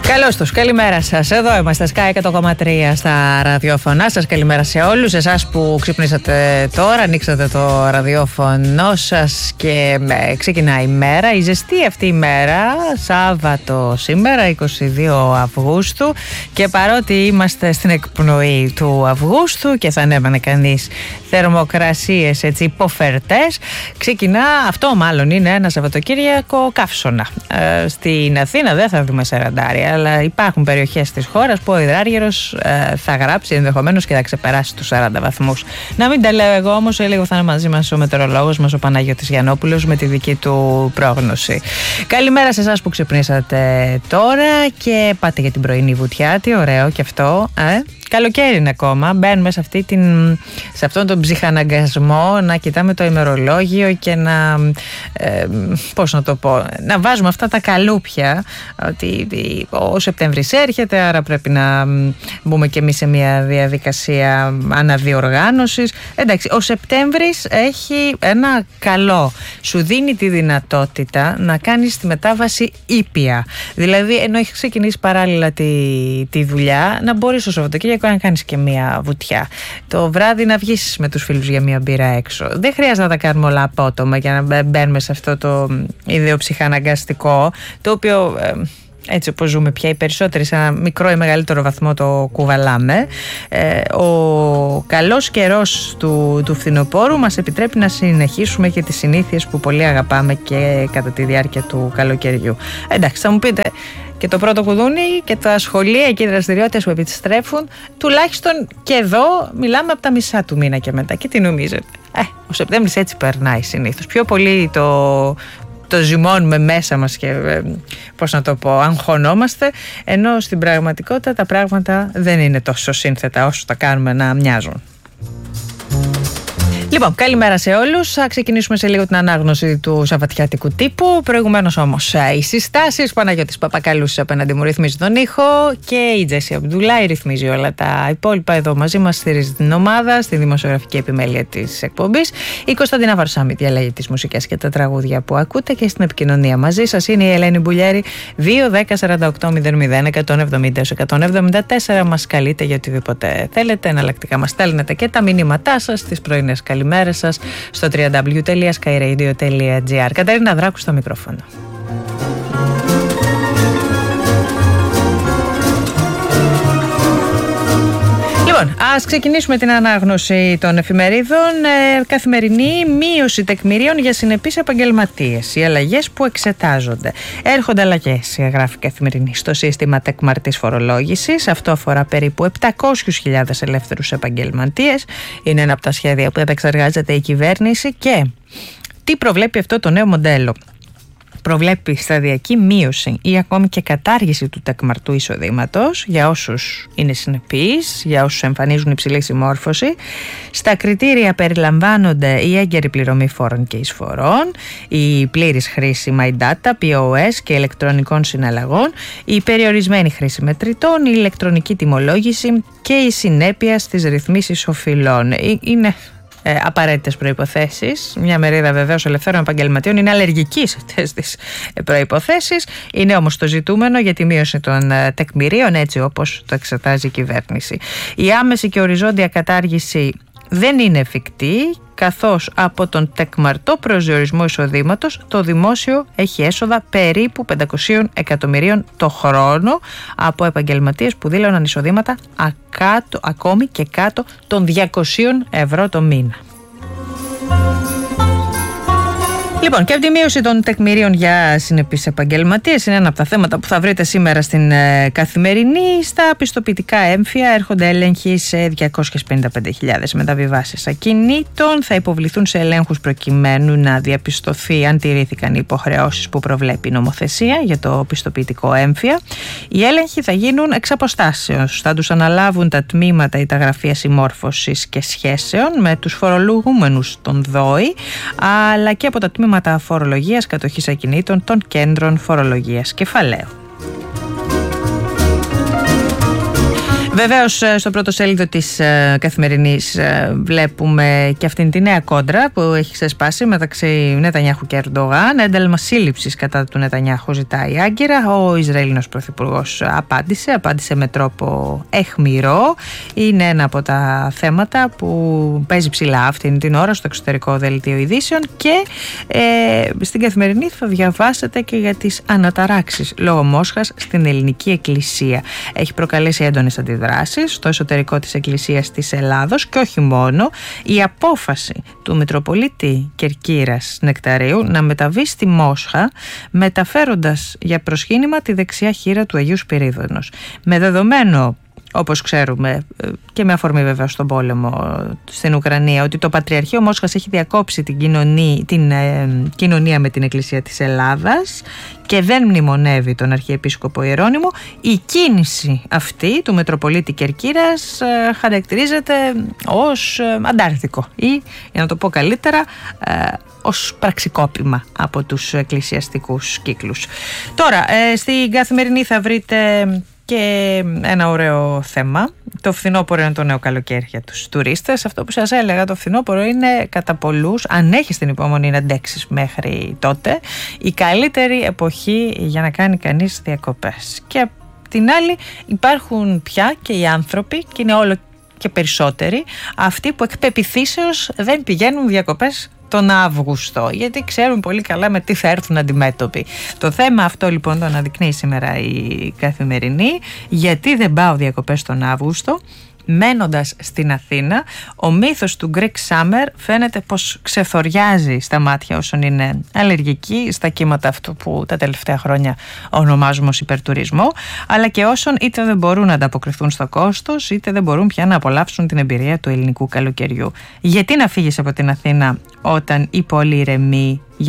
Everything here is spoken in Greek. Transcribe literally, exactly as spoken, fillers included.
Καλώς τους, καλημέρα σας. Εδώ είμαστε, Sky εκατό κόμμα τρία στα ραδιόφωνά σας. Καλημέρα σε όλους εσάς που ξυπνήσατε τώρα, ανοίξατε το ραδιόφωνο σας και ε, ξεκινάει η μέρα. Η ζεστή αυτή η μέρα, Σάββατο σήμερα, είκοσι δύο Αυγούστου, και παρότι είμαστε στην εκπνοή του Αυγούστου και θα ανέβανε κανείς θερμοκρασίες έτσι υποφερτές, ξεκινά, αυτό μάλλον είναι ένα Σαββατοκύριακο καύσωνα. Ε, στην Αθήνα δεν θα δούμε σαραντάρια, αλλά υπάρχουν περιοχές της χώρας που ο υδράργυρος ε, θα γράψει ενδεχομένως και θα ξεπεράσει τους σαράντα βαθμούς. Να μην τα λέω εγώ όμως, λίγο θα είναι μαζί μας ο μετεωρολόγος μας, ο Παναγιώτης Γιαννόπουλος, με τη δική του πρόγνωση. Καλημέρα σε εσάς που ξυπνήσατε τώρα και πάτε για την πρωινή βουτιά. Τι ωραίο και αυτό, ε? Καλοκαίρι είναι ακόμα, μπαίνουμε σε, αυτή την, σε αυτόν τον ψυχαναγκασμό να κοιτάμε το ημερολόγιο και να, ε, πώς να το πω, να βάζουμε αυτά τα καλούπια ότι ο Σεπτέμβρης έρχεται, άρα πρέπει να μπούμε και εμείς σε μια διαδικασία αναδιοργάνωσης. Εντάξει, ο Σεπτέμβρης έχει ένα καλό, σου δίνει τη δυνατότητα να κάνεις τη μετάβαση ήπια, δηλαδή ενώ έχει ξεκινήσει παράλληλα τη, τη δουλειά, να μπορείς το Σαββατοκύριακο να κάνεις και μία βουτιά. Το βράδυ να βγεις με τους φίλους για μία μπύρα έξω. Δεν χρειάζεται να τα κάνουμε όλα απότομα για να μπαίνουμε σε αυτό το ιδεοψυχαναγκαστικό, το οποίο ε, έτσι όπως ζούμε πια οι περισσότεροι σε ένα μικρό ή μεγαλύτερο βαθμό το κουβαλάμε. Ε, ο καλός καιρός του, του φθινοπόρου μας επιτρέπει να συνεχίσουμε και τις συνήθειες που πολύ αγαπάμε και κατά τη διάρκεια του καλοκαιριού. Εντάξει, θα μου πείτε, και το πρώτο κουδούνι και τα σχολεία και οι δραστηριότητες που επιστρέφουν, τουλάχιστον και εδώ μιλάμε από τα μισά του μήνα και μετά. Και τι νομίζετε? Ε, ο Σεπτέμβρης έτσι περνάει συνήθως. Πιο πολύ το, το ζυμώνουμε μέσα μας και ε, πώς να το πω, αγχωνόμαστε, ενώ στην πραγματικότητα τα πράγματα δεν είναι τόσο σύνθετα όσο τα κάνουμε να μοιάζουν. Λοιπόν, καλημέρα σε όλους. Θα ξεκινήσουμε σε λίγο την ανάγνωση του σαββατιάτικου τύπου. Προηγουμένως όμως οι συστάσεις. Παναγιώτης Παπακαλούσης απέναντι μου ρυθμίζει τον ήχο και η Τζέσι Αμπντουλάη ρυθμίζει όλα τα υπόλοιπα. Εδώ μαζί μας στηρίζει την ομάδα, στη δημοσιογραφική επιμέλεια της εκπομπής. Η Κωνσταντίνα Βαρσάμη διαλέγει τις μουσικές και τα τραγούδια που ακούτε, και στην επικοινωνία μαζί σας είναι η Ελένη Μπουλιέρη. Δύο δέκα σαράντα οκτώ μηδέν μηδέν εκατόν εβδομήντα εκατόν εβδομήντα τέσσερα. Μας καλείτε για οτιδήποτε θέλετε. Εναλλακτικά μας στέλνετε και τα μηνύματά σας στις πρωινές καλημέρες σας στο double-u double-u double-u τελεία sky radio τελεία gr. Κατερίνα Δράκου στο μικρόφωνο. Λοιπόν, ας ξεκινήσουμε την ανάγνωση των εφημερίδων. Ε, καθημερινή μείωση τεκμηρίων για συνεπείς επαγγελματίες. Οι αλλαγές που εξετάζονται. Έρχονται αλλαγές, γράφει Καθημερινή, στο σύστημα τεκμαρτής φορολόγησης. Αυτό αφορά περίπου επτακόσιες χιλιάδες ελεύθερους επαγγελματίες. Είναι ένα από τα σχέδια που επεξεργάζεται η κυβέρνηση. Και τι προβλέπει αυτό το νέο μοντέλο? Προβλέπει σταδιακή μείωση ή ακόμη και κατάργηση του τεκμαρτού εισοδήματος για όσους είναι συνεπείς, για όσους εμφανίζουν υψηλή συμμόρφωση. Στα κριτήρια περιλαμβάνονται η έγκαιρη πληρωμή φόρων και εισφορών, η πλήρης χρήση My Data, πι ο ες και ηλεκτρονικών συναλλαγών, η περιορισμένη χρήση μετρητών, η ηλεκτρονική τιμολόγηση και η συνέπεια στις ρυθμίσεις οφειλών. Είναι Ε, απαραίτητες προϋποθέσεις. Μια μερίδα βεβαίως ελευθέρων επαγγελματιών είναι αλλεργική σε αυτές τις προϋποθέσεις. Είναι όμως το ζητούμενο για τη μείωση των ε, τεκμηρίων, έτσι όπως το εξετάζει η κυβέρνηση. Η άμεση και οριζόντια κατάργηση δεν είναι εφικτή, καθώς από τον τεκμαρτό προσδιορισμό εισοδήματος το δημόσιο έχει έσοδα περίπου πεντακόσια εκατομμυρίων το χρόνο από επαγγελματίες που δήλωναν εισοδήματα ακάτω, ακόμη και κάτω των διακόσια ευρώ το μήνα. Λοιπόν, και από τη μείωση των τεκμηρίων για συνεπείς επαγγελματίες είναι ένα από τα θέματα που θα βρείτε σήμερα στην ε, Καθημερινή. Στα πιστοποιητικά έμφυα έρχονται έλεγχοι σε διακόσιες πενήντα πέντε χιλιάδες μεταβιβάσεις ακινήτων. Θα υποβληθούν σε ελέγχους προκειμένου να διαπιστωθεί αν τηρήθηκαν οι υποχρεώσεις που προβλέπει η νομοθεσία για το πιστοποιητικό έμφυα. Οι έλεγχοι θα γίνουν εξ αποστάσεως. Θα τους αναλάβουν τα τμήματα ή τα γραφεία συμμόρφωσης και σχέσεων με τους φορολογούμενους των ΔΟΗ, αλλά και από τα τμήματα φορολογίας κατοχής ακινήτων των κέντρων φορολογίας κεφαλαίου. Βεβαίως, στο πρώτο σέλιδο της Καθημερινής βλέπουμε και αυτήν τη νέα κόντρα που έχει ξεσπάσει μεταξύ Νετανιάχου και Ερντογάν. Ένταλμα σύλληψης κατά του Νετανιάχου ζητάει άγκυρα. Ο Ισραηλινός Πρωθυπουργός απάντησε, απάντησε με τρόπο αιχμηρό. Είναι ένα από τα θέματα που παίζει ψηλά αυτήν την ώρα στο εξωτερικό δελτίο ειδήσεων και ε, στην Καθημερινή θα διαβάσετε και για τις αναταράξεις λόγω Μόσχας στην ελληνική εκκλησία. Έχει προκαλέσει έντονες αντιδράσεις στο εσωτερικό της Εκκλησίας της Ελλάδος και όχι μόνο. Η απόφαση του Μητροπολίτη Κερκύρας Νεκταρίου να μεταβεί στη Μόσχα μεταφέροντας για προσκύνημα τη δεξιά χείρα του Αγίου Σπυρίδωνος. Με δεδομένο, όπως ξέρουμε και με αφορμή βέβαια στον πόλεμο στην Ουκρανία, ότι το Πατριαρχείο Μόσχας έχει διακόψει την, κοινωνία, την ε, κοινωνία με την Εκκλησία της Ελλάδας και δεν μνημονεύει τον Αρχιεπίσκοπο Ιερώνυμο, η κίνηση αυτή του Μητροπολίτη Κερκύρας ε, χαρακτηρίζεται ως ε, αντάρτικο ή, για να το πω καλύτερα, ε, ως πραξικόπημα από τους εκκλησιαστικούς κύκλους. Τώρα, ε, στην Καθημερινή θα βρείτε και ένα ωραίο θέμα. Το φθινόπωρο είναι το νέο καλοκαίρι για τους τουρίστες. Αυτό που σας έλεγα, το φθινόπωρο είναι κατά πολλούς, αν έχεις την υπομονή να αντέξεις μέχρι τότε, η καλύτερη εποχή για να κάνει κανείς διακοπές. Και απ' την άλλη υπάρχουν πια και οι άνθρωποι, και είναι όλο και περισσότεροι, αυτοί που εκ πεποιθήσεως δεν πηγαίνουν διακοπές τον Αύγουστο, γιατί ξέρουν πολύ καλά με τι θα έρθουν αντιμέτωποι. Το θέμα αυτό λοιπόν το αναδεικνύει σήμερα η Καθημερινή. Γιατί δεν πάω διακοπές τον Αύγουστο? Μένοντας στην Αθήνα, ο μύθος του Greek Summer φαίνεται πως ξεθοριάζει στα μάτια όσων είναι αλλεργικοί στα κύματα αυτού που τα τελευταία χρόνια ονομάζουμε ως υπερτουρισμό, αλλά και όσων είτε δεν μπορούν να ανταποκριθούν στο κόστος, είτε δεν μπορούν πια να απολαύσουν την εμπειρία του ελληνικού καλοκαιριού. Γιατί να φύγεις από την Αθήνα όταν η πόλη ηρεμεί?